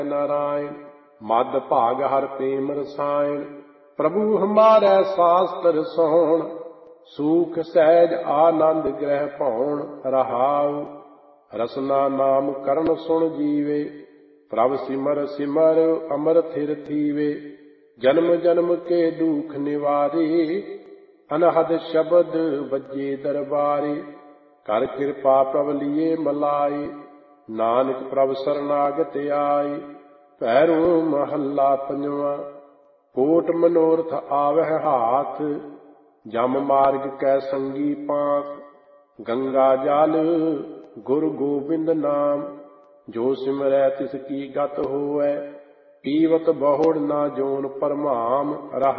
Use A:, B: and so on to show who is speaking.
A: नारायण। मद भाग हर प्रेम रसायन, प्रभु हमारे शास्त्र सोण। सूख सहज आनंद ग्रह पौण, रहाउ रसना नाम करण सुन जीवे। प्रभ सिमर सिमर अमर थिर थीवे, जन्म जन्म के दुख निवारे। अनहद शब्द बजे दरबारे, कर कृपा प्रभ लिए मलाए। नानक प्रभ शरणागत आए, भैरो महला पंजवा। कोट मनोरथ आवह हाथ, जम मार्ग कै संगी पांथ। गंगा जल गुरु गोबिंद नाम, जो सिमरै तिसकी गत होवै। पीवत बहुड़ ना जोन परमाम, रहा